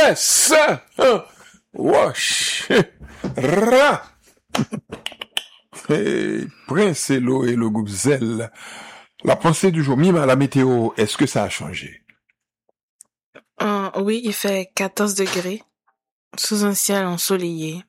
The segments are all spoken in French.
Yes! Wash! Ra! Prince Hello et le groupe Zell. La pensée du jour. Mima, la météo, est-ce que ça a changé? Oui, il fait 14 degrés. Sous un ciel ensoleillé.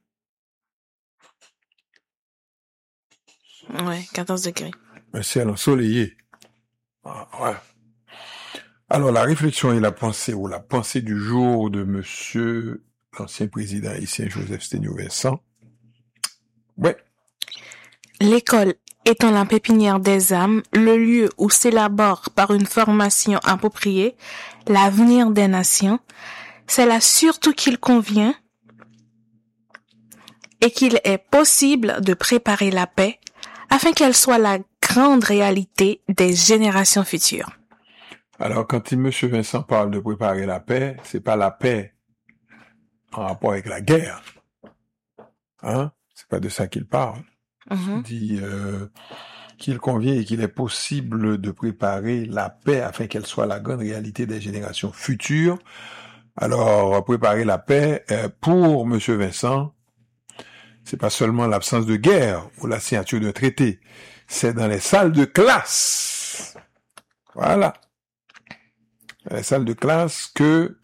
Ouais, 14 degrés. Un ciel ensoleillé. Ah, ouais. Alors, la réflexion et la pensée du jour de monsieur l'ancien président haïtien Joseph Sténio-Vincent. Ouais. L'école étant la pépinière des âmes, le lieu où s'élabore par une formation appropriée l'avenir des nations, c'est là surtout qu'il convient et qu'il est possible de préparer la paix afin qu'elle soit la grande réalité des générations futures. Alors, quand monsieur Vincent parle de préparer la paix, c'est pas la paix en rapport avec la guerre. Hein? C'est pas de ça qu'il parle. Il dit qu'il convient et qu'il est possible de préparer la paix afin qu'elle soit la grande réalité des générations futures. Alors, préparer la paix, pour monsieur Vincent, c'est pas seulement l'absence de guerre ou la signature d'un traité. C'est dans les salles de classe. Voilà. Dans les salles de classe que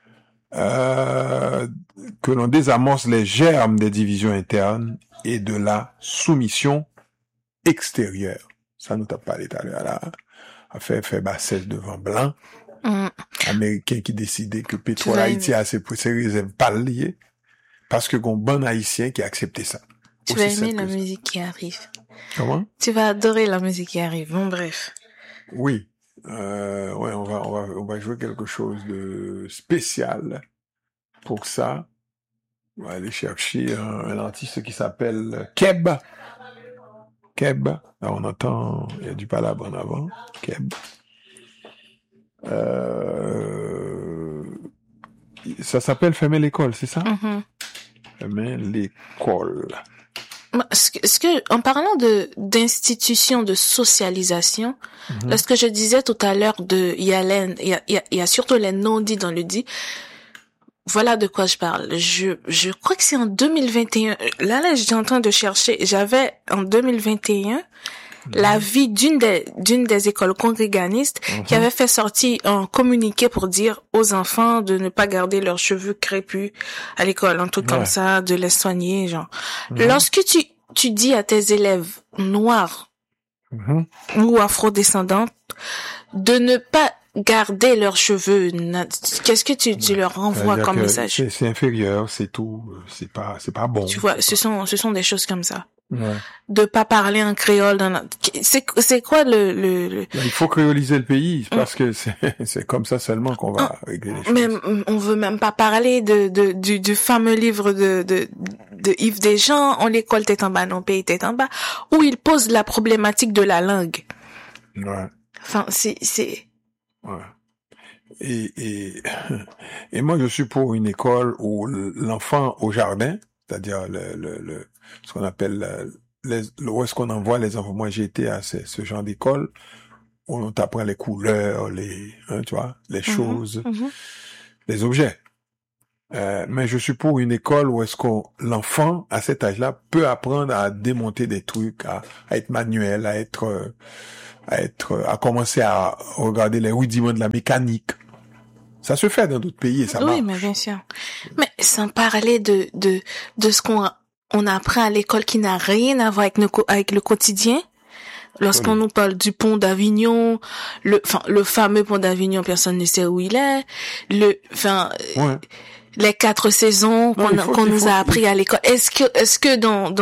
l'on désamorce les germes des divisions internes et de la soumission extérieure. Ça nous t'a parlé tout à l'heure, là. A fait bassesse devant blanc. Américain qui décidait que pétrole Haïti a ses réserves pas liées. Parce que qu'on bon haïtien qui a accepté ça. Tu vas aimer la musique qui arrive. Comment? Tu vas adorer la musique qui arrive. Bon, bref. Oui. Ouais, on va jouer quelque chose de spécial pour ça. On va aller chercher un artiste qui s'appelle Keb. Keb. Là, on entend, il y a du palabre en avant. Keb. Ça s'appelle Fermer l'école, c'est ça? Fermer l'école. Est-ce que, en parlant d'institutions de socialisation, là, ce que je disais tout à l'heure il y a surtout les non-dits dans le dit. Voilà de quoi je parle. Je crois que c'est en 2021. Là, j'étais en train de chercher. J'avais, en 2021, l'avis d'une des écoles congréganistes qui avait fait sortir un communiqué pour dire aux enfants de ne pas garder leurs cheveux crépus à l'école, un truc comme ça, de les soigner, genre. Lorsque tu dis à tes élèves noirs ou afrodescendantes de ne pas garder leurs cheveux, qu'est-ce que tu leur renvoies comme message? C'est inférieur, c'est tout, c'est pas bon. Tu vois, ce sont des choses comme ça. De pas parler en créole c'est quoi le... Il faut créoliser le pays parce que c'est comme ça seulement qu'on va régler les choses. Mais on veut même pas parler du fameux livre de Yves Deschamps, On l'école tête en bas, non pays tête en bas, où il pose la problématique de la langue. Ouais. Enfin, c'est ouais. Et moi je suis pour une école où l'enfant au jardin, c'est-à-dire ce qu'on appelle où est-ce qu'on envoie les enfants. Moi j'ai été à ce genre d'école où on t'apprend les couleurs, tu vois, les choses, les objets. Mais je suis pour une école où est-ce que l'enfant à cet âge-là peut apprendre à démonter des trucs, à être manuel, à commencer à regarder les rudiments de la mécanique. Ça se fait dans d'autres pays et ça marche. Oui, mais bien sûr. Mais sans parler de ce qu'on apprend à l'école qui n'a rien à voir avec le quotidien. Lorsqu'on nous parle du pont d'Avignon, le fameux pont d'Avignon, personne ne sait où il est. Les 4 saisons qu'on nous a appris à l'école. Est-ce que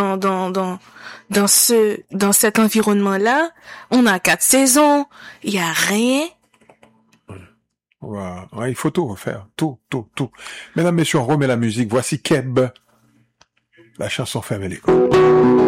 dans cet environnement-là, on a 4 saisons, il y a rien. Ouais, il faut tout refaire. Tout. Mesdames, messieurs, on remet la musique. Voici Keb. La chanson Fermer l'école.